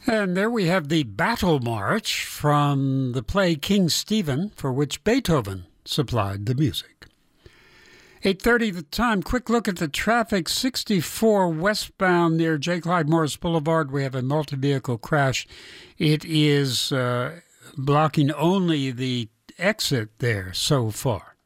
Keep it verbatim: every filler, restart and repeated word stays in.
And there we have the Battle March from the play King Stephen, for which Beethoven supplied the music. eight thirty the time. Quick look at the traffic. sixty-four westbound near J. Clyde Morris Boulevard. We have a multi-vehicle crash. It is uh, blocking only the exit there so far.